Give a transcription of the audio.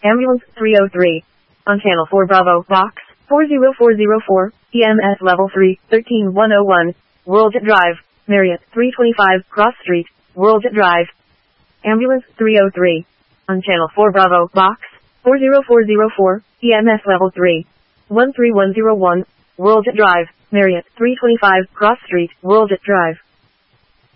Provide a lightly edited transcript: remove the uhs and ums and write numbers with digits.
Ambulance 303. On Channel 4 Bravo, Box 40404, EMS Level 3, 13101, World Drive, Marriott 325, Cross Street, World Drive. Ambulance 303. On Channel 4 Bravo, Box 40404, EMS Level 3, 13101, World Drive, Marriott 325, Cross Street, World Drive.